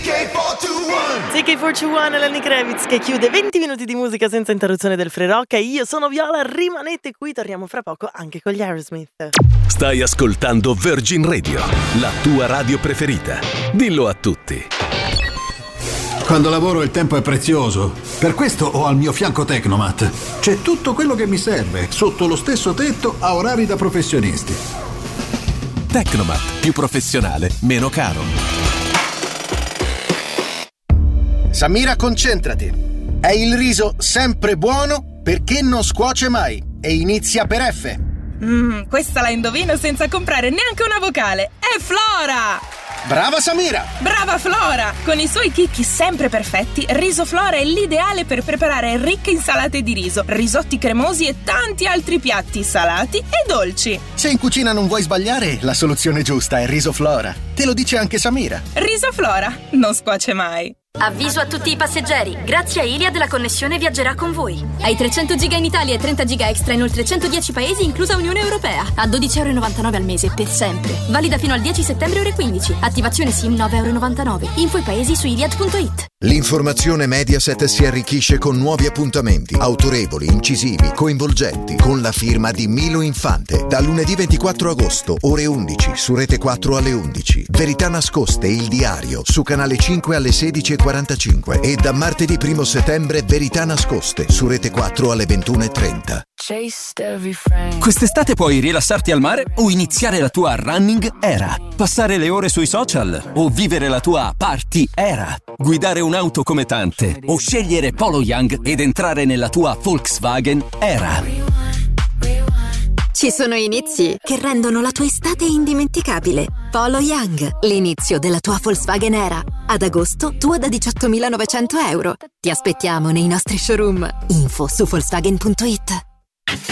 CK421 e Lenny Kravitz che chiude 20 minuti di musica senza interruzione del Free Rock. Io sono Viola, rimanete qui, torniamo fra poco anche con gli Aerosmith. Stai ascoltando Virgin Radio, la tua radio preferita. Dillo a tutti. Quando lavoro il tempo è prezioso, per questo ho al mio fianco Tecnomat. C'è tutto quello che mi serve, sotto lo stesso tetto, a orari da professionisti. Tecnomat, più professionale, meno caro. Samira, concentrati. È il riso sempre buono perché non scuoce mai e inizia per F. Questa la indovino senza comprare neanche una vocale. È Flora! Brava Samira! Brava Flora! Con i suoi chicchi sempre perfetti, Riso Flora è l'ideale per preparare ricche insalate di riso, risotti cremosi e tanti altri piatti salati e dolci. Se in cucina non vuoi sbagliare, la soluzione giusta è Riso Flora. Te lo dice anche Samira. Riso Flora non scuoce mai. Avviso a tutti i passeggeri, grazie a Iliad la connessione viaggerà con voi. Hai 300 giga in Italia e 30 giga extra in oltre 110 paesi, inclusa Unione Europea. A €12,99 al mese, per sempre. Valida fino al 10 settembre ore 15. Attivazione SIM €9,99. Info i paesi su iliad.it. L'informazione Mediaset si arricchisce con nuovi appuntamenti, autorevoli, incisivi, coinvolgenti, con la firma di Milo Infante. Da lunedì 24 agosto, ore 11, su Rete 4 alle 11. Verità nascoste, il diario, su Canale 5 alle 16:45. E da martedì 1 settembre, Verità nascoste, su Rete 4 alle 21:30. Quest'estate puoi rilassarti al mare o iniziare la tua running era, passare le ore sui social o vivere la tua party era, guidare un'auto come tante o scegliere Polo Young ed entrare nella tua Volkswagen era. Ci sono inizi che rendono la tua estate indimenticabile. Polo Young, l'inizio della tua Volkswagen era. Ad agosto, tua da €18.900. Ti aspettiamo nei nostri showroom. Info su Volkswagen.it.